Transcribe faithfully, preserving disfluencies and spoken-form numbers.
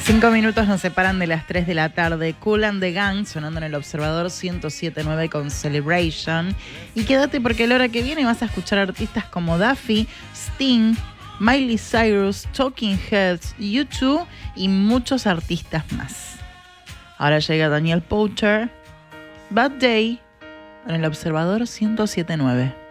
Cinco minutos nos separan de las tres de la tarde. Kool and the Gang sonando en el Observador ciento siete punto nueve con Celebration. Y quédate porque la hora que viene vas a escuchar artistas como Duffy, Sting, Miley Cyrus, Talking Heads, U dos y muchos artistas más. Ahora llega Daniel Powter, Bad Day en el Observador ciento siete punto nueve.